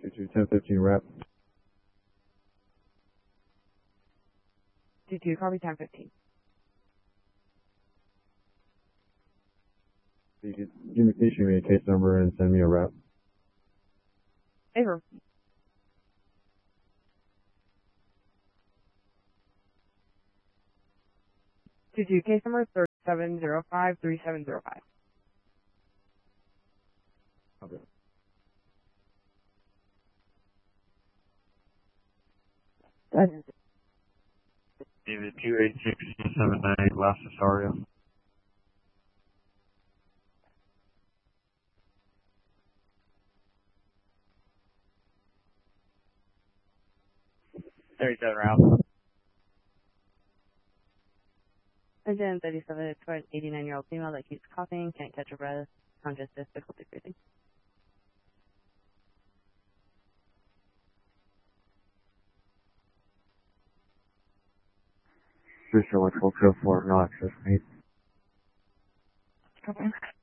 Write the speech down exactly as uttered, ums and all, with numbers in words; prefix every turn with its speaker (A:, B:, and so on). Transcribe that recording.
A: two two ten fifteen wrap.
B: two two, copy ten fifteen.
A: You could give me, issue me a case number and send me a wrap.
B: Favor. two two, case number three seven zero five three seven zero five.
A: Okay.
C: David two eight six seven nine eight Las Cesario. thirty-seven round.
B: Agent thirty-seven, it's for an eighty-nine-year-old female that keeps coughing, can't catch her breath, conscious, difficulty breathing.
C: Booster one twelve two oh four, no access, mate.
B: Okay.